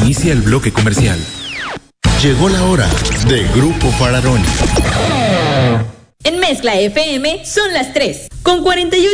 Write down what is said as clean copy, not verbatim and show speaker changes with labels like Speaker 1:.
Speaker 1: inicia el bloque comercial.
Speaker 2: Llegó la hora de Grupo Fararoni.
Speaker 3: En Mezcla FM son las 3, con 48